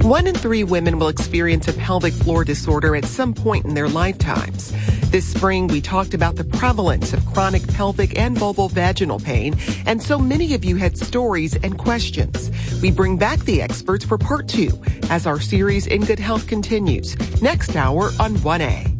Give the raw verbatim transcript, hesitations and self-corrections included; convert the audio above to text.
One in three women will experience a pelvic floor disorder at some point in their lifetimes. This spring, we talked about the prevalence of chronic pelvic and vulvovaginal pain, and so many of you had stories and questions. We bring back the experts for part two as our series In Good Health continues next hour on one A.